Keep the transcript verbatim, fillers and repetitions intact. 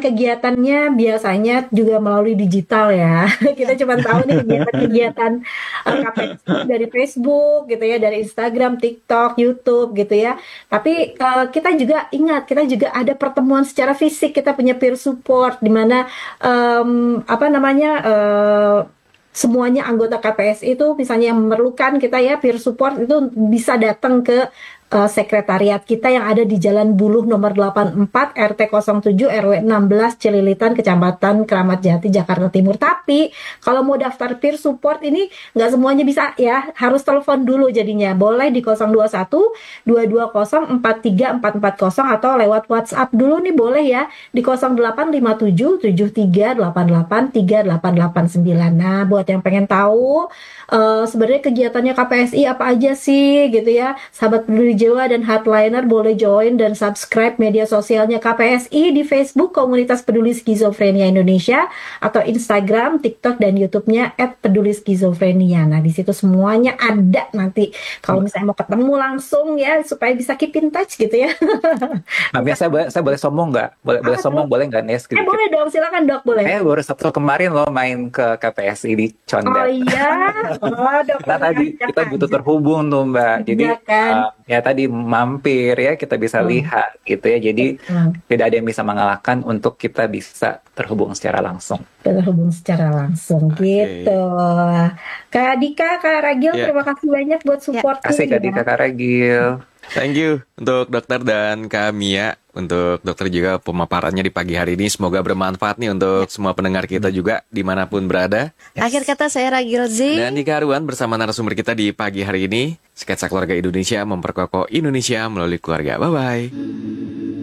kegiatan-kegiatannya biasanya juga melalui digital ya. Kita cuma tahu nih kegiatan-kegiatan uh, K P S I dari Facebook gitu ya, dari Instagram, TikTok, YouTube gitu ya. Tapi uh, kita juga ingat, kita juga ada pertemuan secara fisik, kita punya peer support di mana um, apa namanya uh, semuanya anggota K P S I itu misalnya yang memerlukan kita ya peer support itu bisa datang ke uh, sekretariat kita yang ada di Jalan Buluh nomor delapan puluh empat R T nol tujuh R W enam belas Cililitan Kecamatan Keramat Jati Jakarta Timur. Tapi kalau mau daftar peer support ini nggak semuanya bisa ya, harus telepon dulu jadinya. Boleh di nol dua satu dua dua nol empat tiga empat empat nol atau lewat WhatsApp dulu nih boleh ya di nol delapan lima tujuh tujuh tiga delapan delapan tiga delapan delapan sembilan. Nah, buat yang pengen tahu uh, sebenarnya kegiatannya K P S I apa aja sih gitu ya, sahabat peduli jiwa dan Heartliner boleh join dan subscribe media sosialnya K P S I di Facebook Komunitas Peduli Skizofrenia Indonesia atau Instagram, TikTok dan YouTube-nya et peduli skizofrenia. Nah, di situ semuanya ada nanti kalau misalnya mau ketemu langsung ya supaya bisa keep in touch gitu ya. Nah, biasa saya boleh, saya boleh sombong nggak? Boleh, boleh Apa sombong tuh? boleh nggak Nes? Eh boleh dong, silakan Dok, boleh. Saya baru Sabtu kemarin loh main ke K P S I di Oh Condet. iya, oh Karena tadi dokter kita butuh terhubung tuh Mbak. Jadi Iya kan. uh, ya tadi mampir ya kita bisa Hmm. lihat gitu ya. Jadi Hmm. tidak ada yang bisa mengalahkan untuk kita bisa terhubung secara langsung. Terhubung secara langsung Oke. gitu. Kak Dika, Kak Ragil, Ya. terima kasih banyak buat supportnya. Kasih Kak Dika, Kak Ragil. Thank you untuk dokter dan Kak Mia. Untuk dokter juga pemaparannya di pagi hari ini. Semoga bermanfaat nih untuk semua pendengar kita juga dimanapun berada. Akhir kata saya Ragil Z. Dan Dika Haruan bersama narasumber kita di pagi hari ini. Sketsa Keluarga Indonesia memperkokoh Indonesia melalui keluarga. Bye-bye.